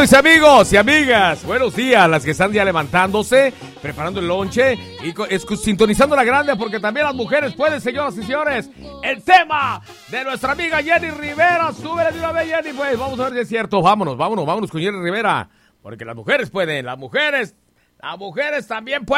mis amigos y amigas, buenos días, las que están ya levantándose, preparando el lonche y sintonizando la grande, porque también las mujeres pueden, señoras y señores. El tema de nuestra amiga Jenny Rivera, súbele de una vez, Jenny, pues, vamos a ver si es cierto. Vámonos con Jenny Rivera, porque las mujeres pueden, las mujeres también pueden.